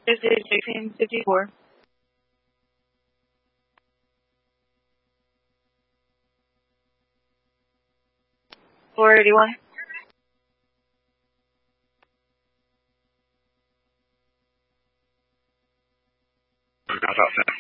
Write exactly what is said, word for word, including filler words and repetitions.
This is sixteen fifty-four. four eighty-one. How about that?